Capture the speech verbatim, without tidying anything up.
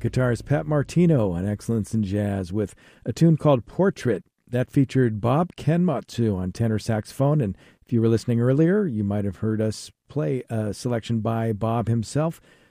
Guitarist Pat Martino on Excellence in Jazz with a tune called Portrait. That featured Bob Kenmatsu on tenor saxophone, and if you were listening earlier, you might have heard us play a selection by Bob himself